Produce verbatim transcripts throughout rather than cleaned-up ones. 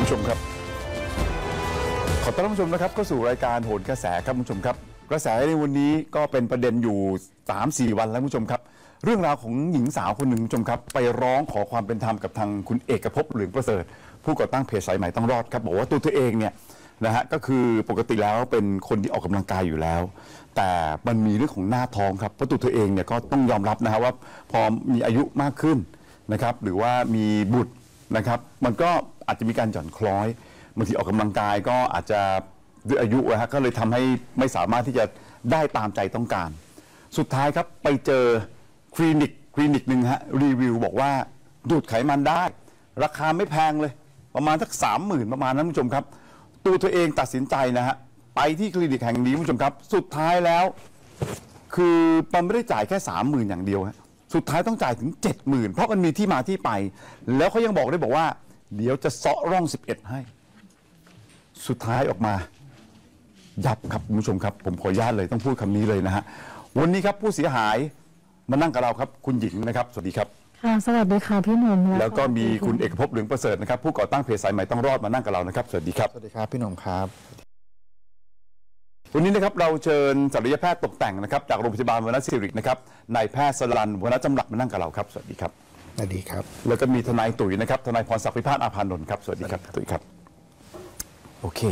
ผู้ชมครับขอต้อนรับผู้ชมนะครับเข้าสู่รายการโหนกระแสครับผู้ชมครับกระแสในวันนี้ก็เป็นประเด็นอยู่ สามสี่ วันแล้วผู้ชมครับเรื่องราวของหญิงสาวคนหนึ่งผู้ชมครับไปร้องขอความเป็นธรรมกับทางคุณเอกภพเหลืองประเสริฐผู้ก่อตั้งเพจสายใหม่ต้องรอดครับบอกว่าตัวเธอเองเนี่ยนะฮะก็คือปกติแล้วเป็นคนที่ออกกำลังกายอยู่แล้วแต่มันมีเรื่องของหน้าท้องครับเพราะตัวเธอเองเนี่ยก็ต้องยอมรับนะฮะว่าพอมีอายุมากขึ้นนะครับหรือว่ามีบุตรนะครับมันก็อาจจะมีการหย่อนคล้อยบางทีออกกำลังกายก็อาจจะด้วยอายุนะฮะก็เลยทำให้ไม่สามารถที่จะได้ตามใจต้องการสุดท้ายครับไปเจอคลินิกคลินิกหนึ่งฮะรีวิวบอกว่าดูดไขมันได้ราคาไม่แพงเลยประมาณสักสามหมื่นประมาณนั้นผู้ชมครับตัวเธอเองตัดสินใจนะฮะไปที่คลินิกแห่งนี้ผู้ชมครับสุดท้ายแล้วคือมันไม่ได้จ่ายแค่สามหมื่นอย่างเดียวฮะสุดท้ายต้องจ่ายถึงเจ็ดหมื่นเพราะมันมีที่มาที่ไปแล้วเขายังบอกได้บอกว่าเดี๋ยวจะเซาะร่องสิบเอ็ดให้สุดท้ายออกมายับครับคุณผู้ชมครับผมขออนุญาตเลยต้องพูดคำนี้เลยนะฮะวันนี้ครับผู้เสียหายมานั่งกับเราครับคุณหญิงนะครับสวัสดีครับค่ะสวัสดีค่ะพี่หนุ่มแล้วก็มีคุณเอกภพเหลืองประเสริฐนะครับผู้ก่อตั้งเพจสายใหม่ต้องรอดมานั่งกับเรานะครับสวัสดีครับสวัสดีครับพี่หนุ่มครับวันนี้นะครับเราเชิญศัลยแพทย์ตกแต่งนะครับจากโรงพยาบาลวรรณศิรินะครับนายแพทย์สรัญวรรณจำหลักมานั่งกับเราครับสวัสดีครับสวัสดีครับแล้วก็มีทนายตุ๋ยนะครับทนายพรศักดิ์พิพาทอาภานนท์ครับสวัสดีครับตุ๋ยครับโอเค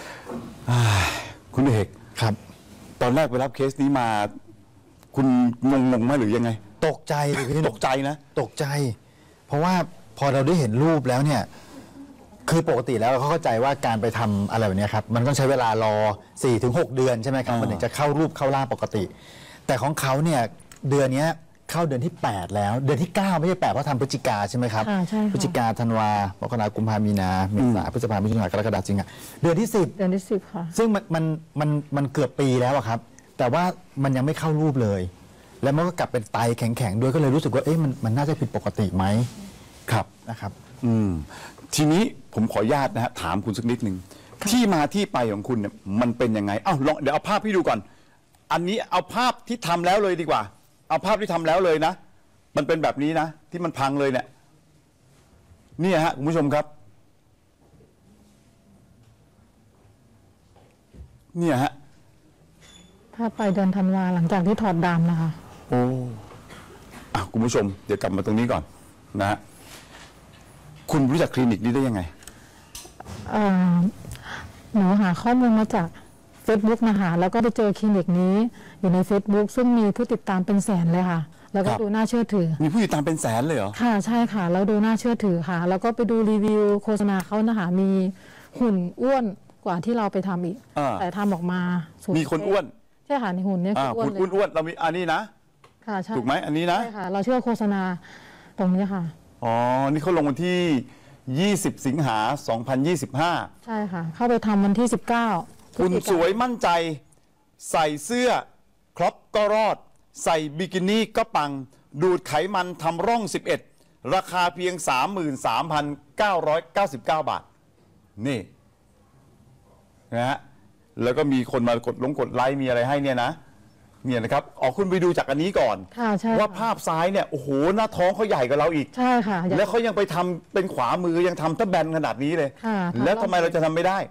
คุณเอกครับตอนแรกไปรับเคสนี้มาคุณงงงไหมหรือยังไงตกใจเลยพี่ตกใจนะตกใจเพราะว่าพอเราได้เห็นรูปแล้วเนี่ยคือปกติแล้วเราเข้าใจว่าการไปทำอะไรแบบนี้ครับมันต้องใช้เวลารอ สี่ถึงหก เดือนใช่ไหมครับมันถึงจะเข้ารูปเข้าร่างปกติแต่ของเขาเนี่ยเดือนนี้เข้าเดือนที่แปดแล้วเดือนที่เก้าไม่ใช่แปดเพราะทำพฤศจิกาใช่ไหมครับพฤศจิกาธันวามกราคมกุมภามีนาเมษาพฤษภาคมมิถุนายนกรกฎาคมสิงหาเดือนที่สิบเดือนที่สิบค่ะซึ่งมันมันมันมันเกือบปีแล้วครับแต่ว่ามันยังไม่เข้ารูปเลยแล้วมันก็กลับเป็นไตแข็งๆด้วยก็เลยรู้สึกว่าเอ๊ะมันมันน่าจะผิดปกติไหมครับนะครับอืมทีนี้ผมขออนุญาตนะฮะถามคุณสักนิดนึงที่มาที่ไปของคุณเนี่ยมันเป็นยังไงเอ้าลองเดี๋ยวเอาภาพให้ดูก่อนอันนี้เอาภาพที่ทำแล้วเลยดีกว่าเอาภาพที่ทำแล้วเลยนะมันเป็นแบบนี้นะที่มันพังเลยเนี่ยนี่ฮะคุณผู้ชมครับเนี่ยฮะภาพไปเดือนธันวาหลังจากที่ถอดดามนะคะโอ้อ่ะคุณผู้ชมเดี๋ยวกลับมาตรงนี้ก่อนนะฮะคุณรู้จักคลินิกนี้ได้ยังไงเอ่อหนูหาข้อมูลมาจาก Facebook นะคะแล้วก็ไปเจอคลินิกนี้อยู่ใน Facebook ซึ่งมีผู้ติดตามเป็นแสนเลยค่ะแล้วก็ดูน่าเชื่อถือมีผู้ติดตามเป็นแสนเลยเหรอค่ะใช่ค่ะแล้วดูน่าเชื่อถือค่ะแล้วก็ไปดูรีวิวโฆษณาเขานะคะมีหุ่นอ้วนกว่าที่เราไปทำอีกแต่ทำออกมามีคนอ้วนใช่ค่ะในหุ่นเนี่ยคืออ้วนเลยอ้วนเรามีอันนี้นะค่ะใช่ถูกไหมอันนี้นะใช่ค่ะเราเชื่อโฆษณาตรงนี้ค่ะอ๋อนี่เขาลงวันที่ยี่สิบสิงหาสองพันยี่สิบห้าใช่ค่ะเข้าไปทำวันที่สิบเก้าคุณสวยมั่นใจใส่เสื้อครอปก็รอดใส่บิกินี่ก็ปังดูดไขมันทำร่องสิบเอ็ดราคาเพียง สามหมื่นสามพันเก้าร้อยเก้าสิบเก้า บาทนี่นะฮะแล้วก็มีคนมากดลงกดไลค์มีอะไรให้เนี่ยนะเนี่ยนะครับออกคุณไปดูจากอันนี้ก่อนว่าภาพซ้ายเนี่ยโอ้โหหน้าท้องเขาใหญ่กว่าเราอีกใช่ค่ะแล้วเขายังไปทำเป็นขวามือยังทำตะแบนขนาดนี้เลยแล้วทำไมเราจะทำไม่ได้